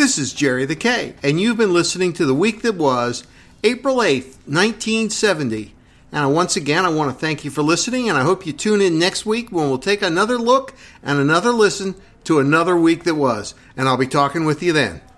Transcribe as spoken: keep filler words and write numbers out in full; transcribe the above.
This is Jerry the K, and you've been listening to The Week That Was, April eighth, nineteen seventy. And once again, I want to thank you for listening, and I hope you tune in next week when we'll take another look and another listen to another week that was. And I'll be talking with you then.